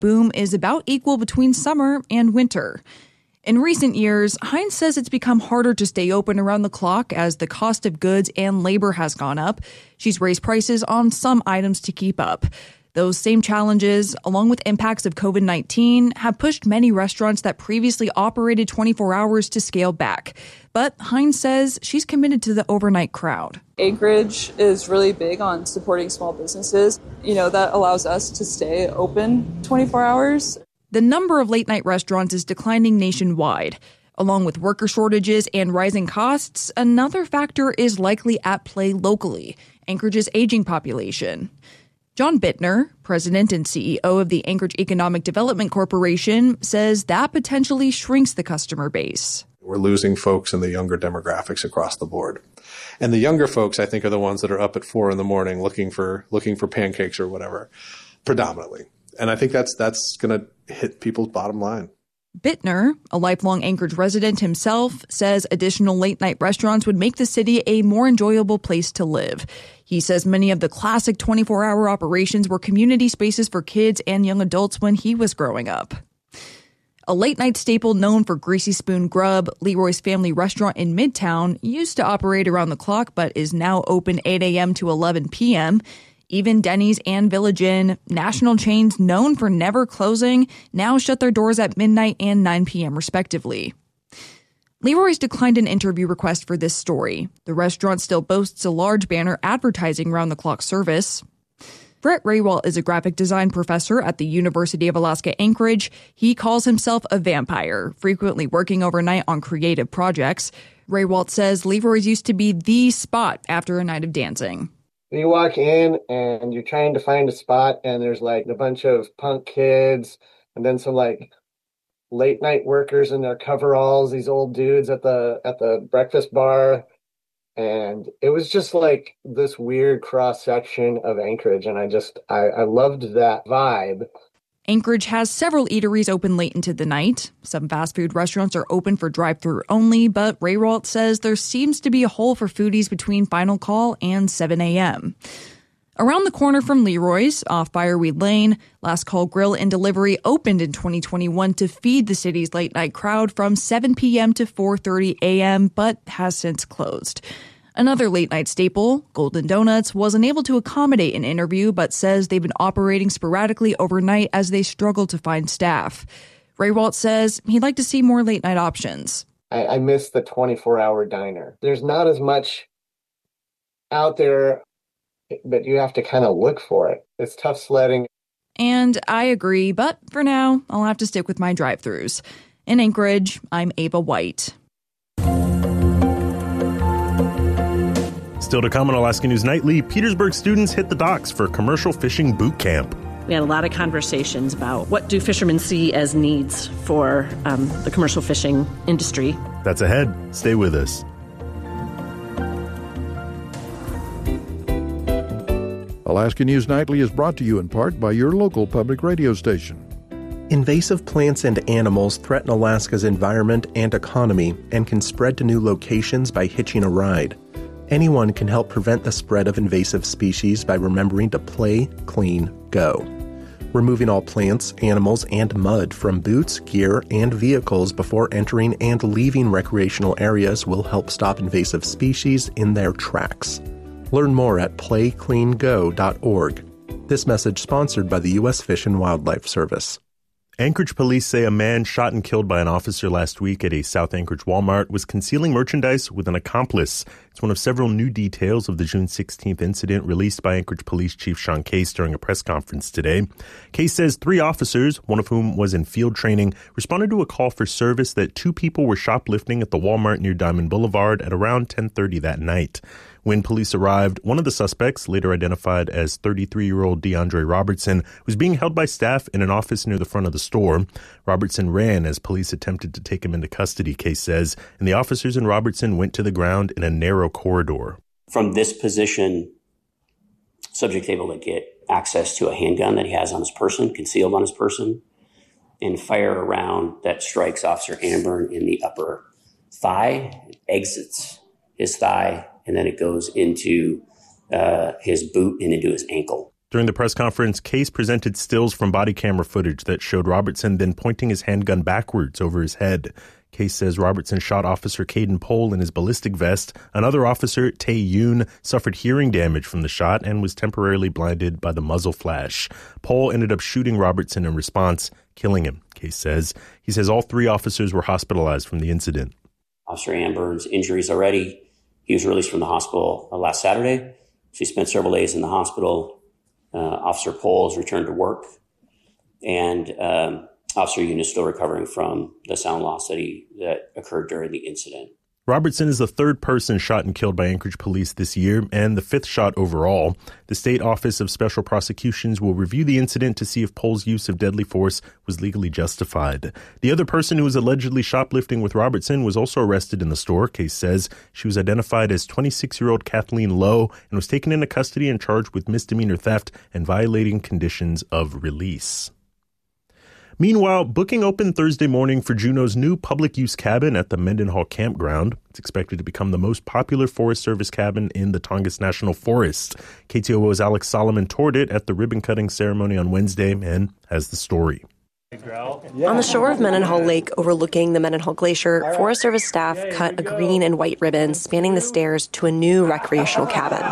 boom is about equal between summer and winter. In recent years, Heinz says it's become harder to stay open around the clock as the cost of goods and labor has gone up. She's raised prices on some items to keep up. Those same challenges, along with impacts of COVID-19, have pushed many restaurants that previously operated 24 hours to scale back. But Heinz says she's committed to the overnight crowd. Anchorage is really big on supporting small businesses. That allows us to stay open 24 hours. The number of late-night restaurants is declining nationwide. Along with worker shortages and rising costs, another factor is likely at play locally, Anchorage's aging population. John Bittner, president and CEO of the Anchorage Economic Development Corporation, says that potentially shrinks the customer base. We're losing folks in the younger demographics across the board. And the younger folks, I think, are the ones that are up at 4 a.m. looking for pancakes or whatever, predominantly. And I think that's going to hit people's bottom line. Bittner, a lifelong Anchorage resident himself, says additional late-night restaurants would make the city a more enjoyable place to live. He says many of the classic 24-hour operations were community spaces for kids and young adults when he was growing up. A late-night staple known for Greasy Spoon Grub, Leroy's Family Restaurant in Midtown, used to operate around the clock but is now open 8 a.m. to 11 p.m., Even Denny's and Village Inn, national chains known for never closing, now shut their doors at midnight and 9 p.m. respectively. Leroy's declined an interview request for this story. The restaurant still boasts a large banner advertising round-the-clock service. Brett Raywalt is a graphic design professor at the University of Alaska Anchorage. He calls himself a vampire, frequently working overnight on creative projects. Raywalt says Leroy's used to be the spot after a night of dancing. You walk in and you're trying to find a spot and there's like a bunch of punk kids and then some like late night workers in their coveralls, these old dudes at the breakfast bar. And it was just like this weird cross section of Anchorage. And I loved that vibe. Anchorage has several eateries open late into the night. Some fast food restaurants are open for drive-thru only, but Raywalt says there seems to be a hole for foodies between final call and 7 a.m. Around the corner from Leroy's, off Fireweed Lane, Last Call Grill and Delivery opened in 2021 to feed the city's late-night crowd from 7 p.m. to 4:30 a.m., but has since closed. Another late-night staple, Golden Donuts, was unable to accommodate an interview but says they've been operating sporadically overnight as they struggle to find staff. Raywalt says he'd like to see more late-night options. I miss the 24-hour diner. There's not as much out there, but you have to kind of look for it. It's tough sledding. And I agree, but for now, I'll have to stick with my drive-thrus. In Anchorage, I'm Ava White. Still to come on Alaska News Nightly, Petersburg students hit the docks for commercial fishing boot camp. We had a lot of conversations about what do fishermen see as needs for the commercial fishing industry. That's ahead. Stay with us. Alaska News Nightly is brought to you in part by your local public radio station. Invasive plants and animals threaten Alaska's environment and economy and can spread to new locations by hitching a ride. Anyone can help prevent the spread of invasive species by remembering to play, clean, go. Removing all plants, animals, and mud from boots, gear, and vehicles before entering and leaving recreational areas will help stop invasive species in their tracks. Learn more at playcleango.org. This message sponsored by the U.S. Fish and Wildlife Service. Anchorage police say a man shot and killed by an officer last week at a South Anchorage Walmart was concealing merchandise with an accomplice. It's one of several new details of the June 16th incident released by Anchorage Police Chief Sean Case during a press conference today. Case says 3 officers, one of whom was in field training, responded to a call for service that 2 people were shoplifting at the Walmart near Diamond Boulevard at around 10:30 that night. When police arrived, one of the suspects, later identified as 33-year-old DeAndre Robertson, was being held by staff in an office near the front of the store. Robertson ran as police attempted to take him into custody, Case says, and the officers and Robertson went to the ground in a narrow corridor. From this position, subject able to get access to a handgun that he has on his person, concealed on his person, and fire a round that strikes Officer Amburn in the upper thigh, exits his thigh, and then it goes into his boot and into his ankle. During the press conference, Case presented stills from body camera footage that showed Robertson then pointing his handgun backwards over his head. Case says Robertson shot Officer Caden Pohl in his ballistic vest. Another officer, Tae Yoon, suffered hearing damage from the shot and was temporarily blinded by the muzzle flash. Pohl ended up shooting Robertson in response, killing him, Case says. He says all 3 officers were hospitalized from the incident. Officer Anburn's injuries already. He was released from the hospital last Saturday. She spent several days in the hospital. Officer Pohl has returned to work, and Officer Yoon is still recovering from the sound loss that occurred during the incident. Robertson is the 3rd person shot and killed by Anchorage police this year and the 5th shot overall. The State Office of Special Prosecutions will review the incident to see if Pohl's use of deadly force was legally justified. The other person who was allegedly shoplifting with Robertson was also arrested in the store. Case says she was identified as 26-year-old Kathleen Lowe and was taken into custody and charged with misdemeanor theft and violating conditions of release. Meanwhile, booking opened Thursday morning for Juneau's new public-use cabin at the Mendenhall Campground. It's expected to become the most popular Forest Service cabin in the Tongass National Forest. KTOO's Alex Solomon toured it at the ribbon-cutting ceremony on Wednesday and has the story. On the shore of Mendenhall Lake overlooking the Mendenhall Glacier, Forest Service staff cut a green and white ribbon spanning the stairs to a new recreational cabin.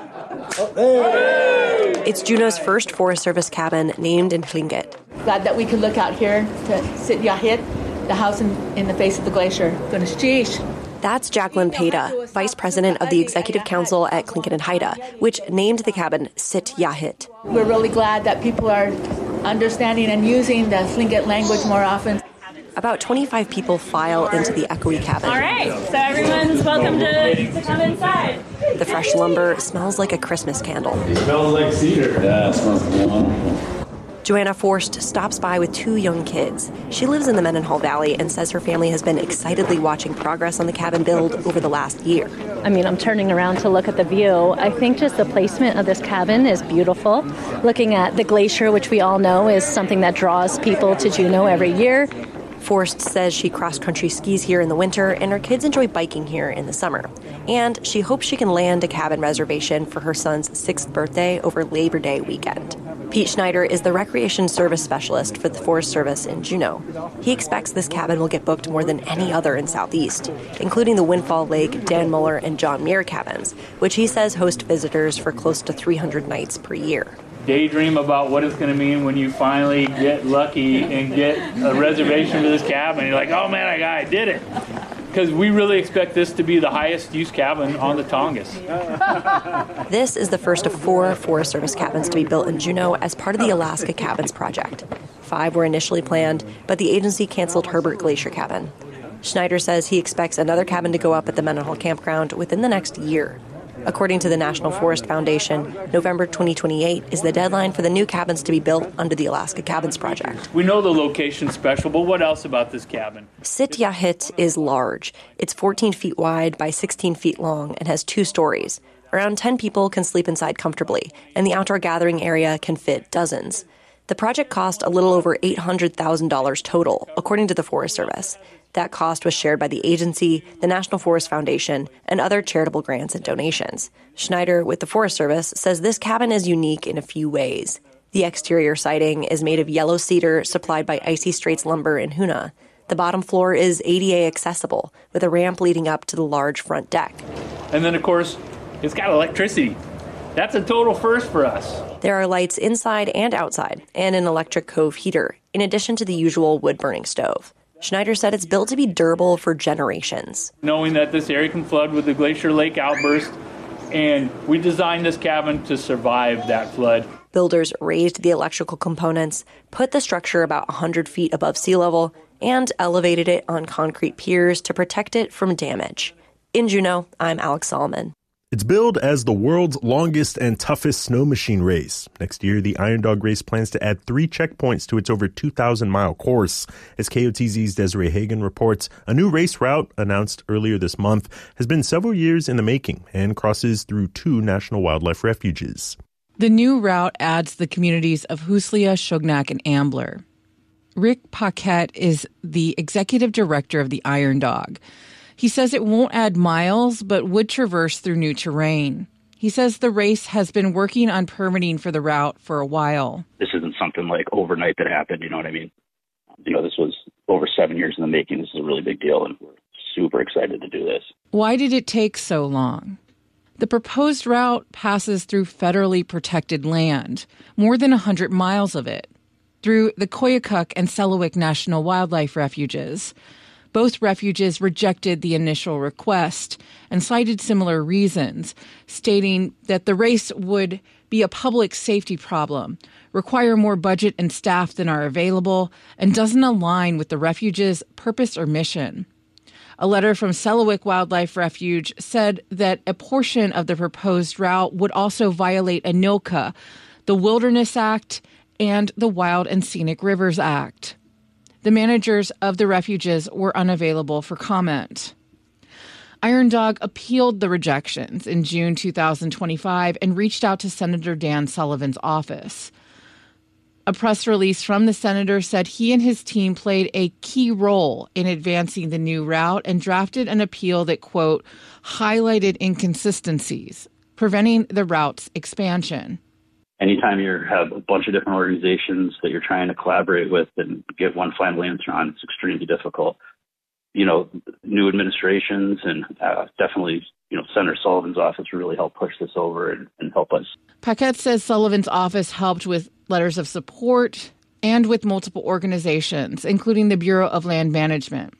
It's Juneau's first Forest Service cabin named in Tlingit. Glad that we could look out here to Sit Yahit, the house in the face of the glacier. Goodness, geez. That's Jacqueline Peda, vice president of the executive council at Tlingit and Haida, which named the cabin Sit Yahit. We're really glad that people are understanding and using the Tlingit language more often. About 25 people file into the echoey cabin. All right, so everyone's welcome to come inside. The fresh lumber smells like a Christmas candle. It smells like cedar. Yeah, it smells wonderful. Joanna Forst stops by with 2 young kids. She lives in the Mendenhall Valley and says her family has been excitedly watching progress on the cabin build over the last year. I mean, I'm turning around to look at the view. I think just the placement of this cabin is beautiful. Looking at the glacier, which we all know is something that draws people to Juneau every year. Forst says she cross-country skis here in the winter, and her kids enjoy biking here in the summer. And she hopes she can land a cabin reservation for her son's 6th birthday over Labor Day weekend. Pete Schneider is the recreation service specialist for the Forest Service in Juneau. He expects this cabin will get booked more than any other in Southeast, including the Windfall Lake, Dan Muller, and John Muir cabins, which he says host visitors for close to 300 nights per year. Daydream about what it's going to mean when you finally get lucky and get a reservation for this cabin. You're like, oh man, I did it. Because we really expect this to be the highest use cabin on the Tongass. This is the first of 4 Forest Service cabins to be built in Juneau as part of the Alaska Cabins Project. 5 were initially planned, but the agency canceled Herbert Glacier Cabin. Schneider says he expects another cabin to go up at the Mendenhall Campground within the next year. According to the National Forest Foundation, November 2028 is the deadline for the new cabins to be built under the Alaska Cabins Project. We know the location's special, but what else about this cabin? Sit Yahit is large. It's 14 feet wide by 16 feet long and has 2 stories. Around 10 people can sleep inside comfortably, and the outdoor gathering area can fit dozens. The project cost a little over $800,000 total, according to the Forest Service. That cost was shared by the agency, the National Forest Foundation, and other charitable grants and donations. Schneider, with the Forest Service, says this cabin is unique in a few ways. The exterior siding is made of yellow cedar supplied by Icy Straits Lumber in Hoonah. The bottom floor is ADA accessible, with a ramp leading up to the large front deck. And then, of course, it's got electricity. That's a total first for us. There are lights inside and outside, and an electric cove heater, in addition to the usual wood-burning stove. Schneider said it's built to be durable for generations. Knowing that this area can flood with the Glacier Lake outburst, and we designed this cabin to survive that flood. Builders raised the electrical components, put the structure about 100 feet above sea level, and elevated it on concrete piers to protect it from damage. In Juneau, I'm Alex Solomon. It's billed as the world's longest and toughest snow machine race. Next year, the Iron Dog race plans to add 3 checkpoints to its over 2,000-mile course. As KOTZ's Desiree Hagan reports, a new race route announced earlier this month has been several years in the making and crosses through 2 national wildlife refuges. The new route adds the communities of Huslia, Shugnak, and Ambler. Rick Paquette is the executive director of the Iron Dog. He says it won't add miles, but would traverse through new terrain. He says the race has been working on permitting for the route for a while. This isn't something like overnight that happened, you know what I mean? This was over 7 years in the making. This is a really big deal, and we're super excited to do this. Why did it take so long? The proposed route passes through federally protected land, more than 100 miles of it, through the Koyukuk and Selawik National Wildlife Refuges. Both refuges rejected the initial request and cited similar reasons, stating that the race would be a public safety problem, require more budget and staff than are available, and doesn't align with the refuge's purpose or mission. A letter from Selawik Wildlife Refuge said that a portion of the proposed route would also violate ANILCA, the Wilderness Act, and the Wild and Scenic Rivers Act. The managers of the refuges were unavailable for comment. Iron Dog appealed the rejections in June 2025 and reached out to Senator Dan Sullivan's office. A press release from the senator said he and his team played a key role in advancing the new route and drafted an appeal that, quote, highlighted inconsistencies, preventing the route's expansion. Anytime you have a bunch of different organizations that you're trying to collaborate with and get one final answer on, it's extremely difficult. New administrations and definitely, Senator Sullivan's office really helped push this over and help us. Paquette says Sullivan's office helped with letters of support and with multiple organizations, including the Bureau of Land Management.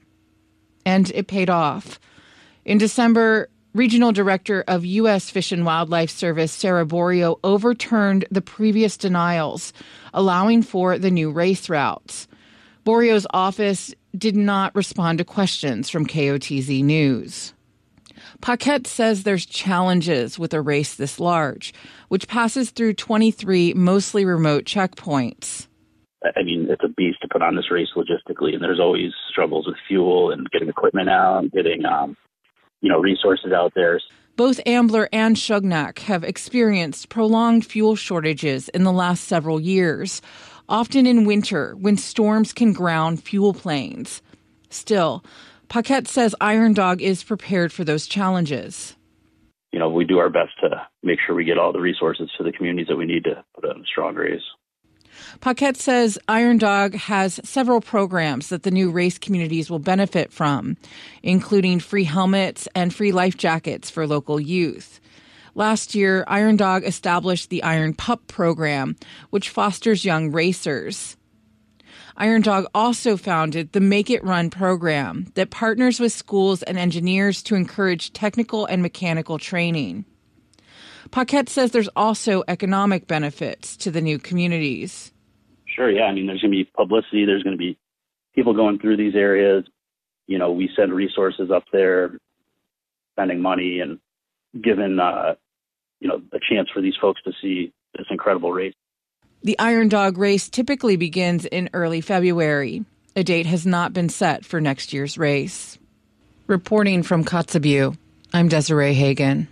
And it paid off. In December, Regional Director of U.S. Fish and Wildlife Service, Sarah Borio, overturned the previous denials, allowing for the new race routes. Borio's office did not respond to questions from KOTZ News. Paquette says there's challenges with a race this large, which passes through 23 mostly remote checkpoints. It's a beast to put on this race logistically, and there's always struggles with fuel and getting equipment out and getting resources out there. Both Ambler and Shugnak have experienced prolonged fuel shortages in the last several years, often in winter when storms can ground fuel planes. Still, Paquette says Iron Dog is prepared for those challenges. We do our best to make sure we get all the resources to the communities that we need to put on a strong race. Paquette says Iron Dog has several programs that the new race communities will benefit from, including free helmets and free life jackets for local youth. Last year, Iron Dog established the Iron Pup program, which fosters young racers. Iron Dog also founded the Make It Run program that partners with schools and engineers to encourage technical and mechanical training. Paquette says there's also economic benefits to the new communities. Sure, yeah. There's going to be publicity. There's going to be people going through these areas. We send resources up there, spending money and giving, a chance for these folks to see this incredible race. The Iron Dog race typically begins in early February. A date has not been set for next year's race. Reporting from Kotzebue, I'm Desiree Hagen.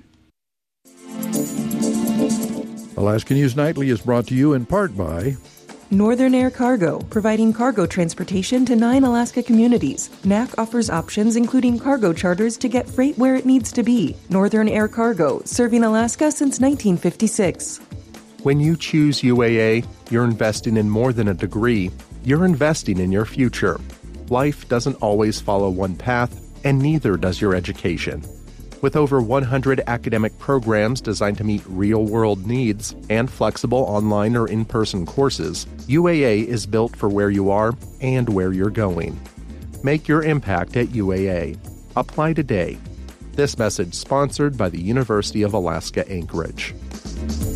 Alaska News Nightly is brought to you in part by Northern Air Cargo, providing cargo transportation to 9 Alaska communities. NAC offers options including cargo charters to get freight where it needs to be. Northern Air Cargo, serving Alaska since 1956. When you choose UAA, you're investing in more than a degree. You're investing in your future. Life doesn't always follow one path, and neither does your education. With over 100 academic programs designed to meet real-world needs and flexible online or in-person courses, UAA is built for where you are and where you're going. Make your impact at UAA. Apply today. This message sponsored by the University of Alaska Anchorage.